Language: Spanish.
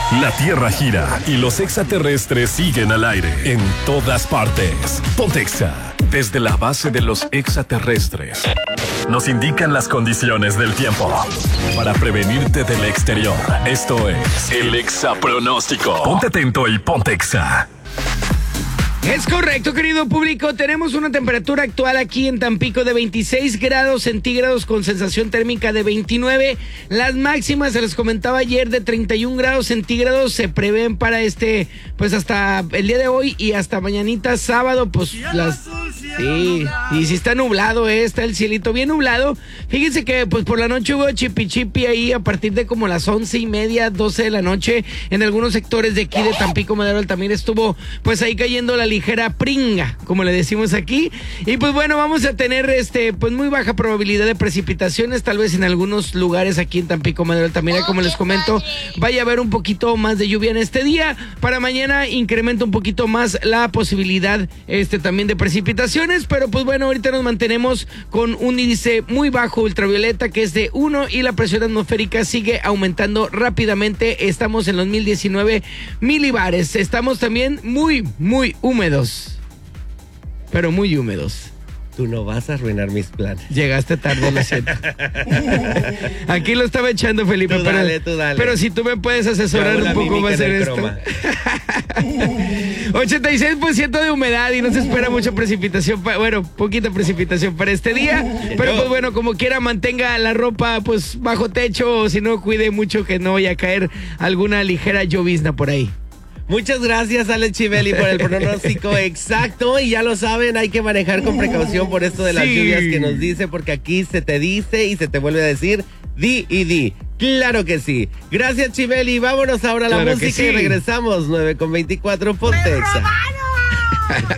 La Tierra gira y los extraterrestres siguen al aire en todas partes. Pontexa, desde la base de los extraterrestres, nos indican las condiciones del tiempo para prevenirte del exterior. Esto es el Exapronóstico. Ponte atento y Pontexa. Es correcto, querido público. Tenemos una temperatura actual aquí en Tampico de 26 grados centígrados con sensación térmica de 29. Las máximas, se les comentaba ayer, de 31 grados centígrados se prevén para pues hasta el día de hoy y hasta mañanita sábado, pues sí, y si está nublado, está el cielito bien nublado. Fíjense que pues por la noche hubo chipi ahí a partir de como las 11:30, 12 de la noche en algunos sectores de aquí de Tampico, Madero, también estuvo pues ahí cayendo la ligera pringa, como le decimos aquí. Y pues bueno, vamos a tener pues muy baja probabilidad de precipitaciones, tal vez en algunos lugares aquí en Tampico, Madero, también como les comento, vaya a haber un poquito más de lluvia en este día. Para mañana incrementa un poquito más la posibilidad también de precipitaciones, pero pues bueno, ahorita nos mantenemos con un índice muy bajo ultravioleta que es de 1 y la presión atmosférica sigue aumentando rápidamente. Estamos en los 1019 milibares. Estamos también muy húmedos, pero muy húmedos. Tú no vas a arruinar mis planes. Llegaste tarde, lo siento. Aquí lo estaba echando, Felipe. Tú dale. Pero si tú me puedes asesorar un poco más en esto. 86% de humedad y no se espera mucha precipitación. Poquita precipitación para este día. Pero pues bueno, como quiera, mantenga la ropa pues bajo techo, o si no, cuide mucho que no vaya a caer alguna ligera llovizna por ahí. Muchas gracias, Alex Chivelli, por el pronóstico exacto. Y ya lo saben, hay que manejar con precaución por esto de las lluvias que nos dice, porque aquí se te dice y se te vuelve a decir di y di. Claro que sí. Gracias, Chivelli. Vámonos ahora a la música y regresamos. 9:24 Pontexa.